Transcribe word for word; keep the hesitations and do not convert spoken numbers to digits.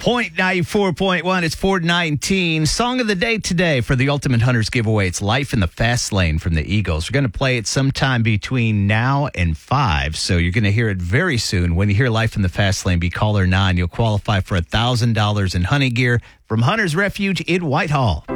Point ninety-four point one, it's four nineteen. Song of the day today for the Ultimate Hunters giveaway. It's Life in the Fast Lane from the Eagles. We're going to play it sometime between now and five, so you're going to hear it very soon. When you hear Life in the Fast Lane, be caller nine. You'll qualify for one thousand dollars in hunting gear from Hunter's Refuge in Whitehall.